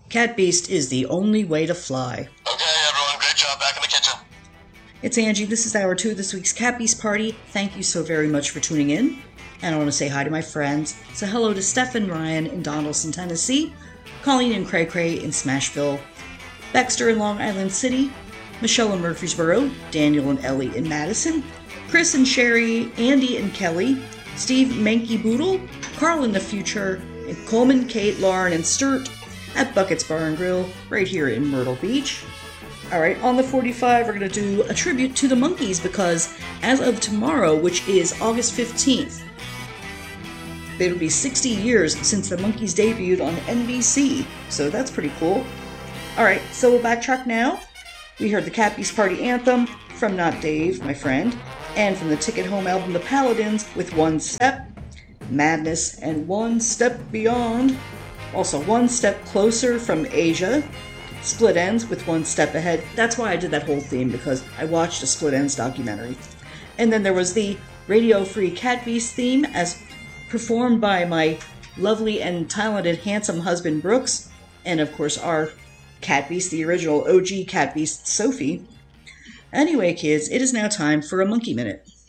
Cat Beast is the only way to fly. Okay, everyone, great job. Back in the kitchen. It's Angie. This is hour 2 of this week's Cat Beast Party. Thank you so very much for tuning in. And I want to say hi to my friends. So hello to Steph and Ryan in Donaldson, Tennessee, Colleen and Cray Cray in Smashville, Baxter in Long Island City, Michelle in Murfreesboro, Daniel and Ellie in Madison, Chris and Sherry, Andy and Kelly, Steve Mankey Boodle, Carl in the Future, and Coleman, Kate, Lauren, and Sturt at Buckets Bar and Grill right here in Myrtle Beach. Alright, on the 45 we're going to do a tribute to the Monkees because as of tomorrow, which is August 15th, it'll be 60 years since the Monkees debuted on NBC, so that's pretty cool. Alright, so we'll backtrack now. We heard the Cat Beast Party anthem from Not Dave, my friend, and from the Ticket Home album The Paladins with One Step, Madness, and One Step Beyond. Also, One Step Closer from Asia, Split Ends with One Step Ahead. That's why I did that whole theme, because I watched a Split Ends documentary. And then there was the Radio Free Cat Beast theme, as performed by my lovely and talented, handsome husband Brooks, and of course our Cat Beast, the original OG Cat Beast, Sophie. Anyway, kids, it is now time for a Monkey Minute.